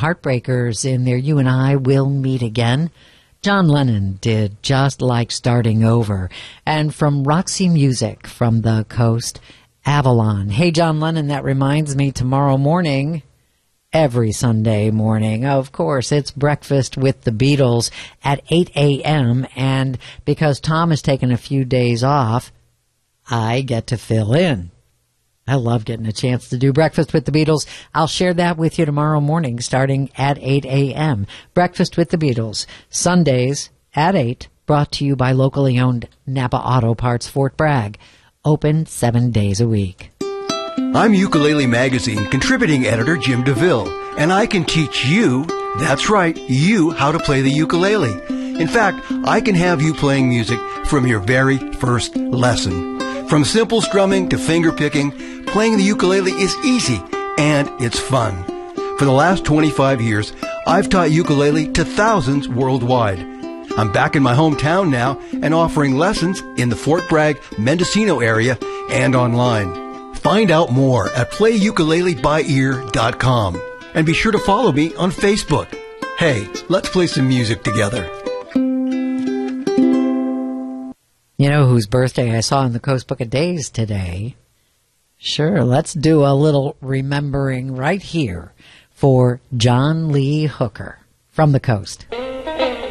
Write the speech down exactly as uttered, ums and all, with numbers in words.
Heartbreakers in their You and I Will Meet Again. John Lennon did Just Like Starting Over. And from Roxy Music from the coast, Avalon. Hey, John Lennon, that reminds me, tomorrow morning, every Sunday morning, of course, it's Breakfast with the Beatles at eight a.m. And because Tom has taken a few days off, I get to fill in. I love getting a chance to do Breakfast with the Beatles. I'll share that with you tomorrow morning starting at eight a.m. Breakfast with the Beatles, Sundays at eight, brought to you by locally owned Napa Auto Parts Fort Bragg. Open seven days a week. I'm Ukulele Magazine contributing editor Jim DeVille, and I can teach you, that's right, you, how to play the ukulele. In fact, I can have you playing music from your very first lesson. From simple strumming to finger picking, playing the ukulele is easy and it's fun. For the last twenty-five years, I've taught ukulele to thousands worldwide. I'm back in my hometown now and offering lessons in the Fort Bragg, Mendocino area and online. Find out more at play ukulele by ear dot com. And be sure to follow me on Facebook. Hey, let's play some music together. You know whose birthday I saw in the Coast Book of Days today? Sure, let's do a little remembering right here for John Lee Hooker from the Coast.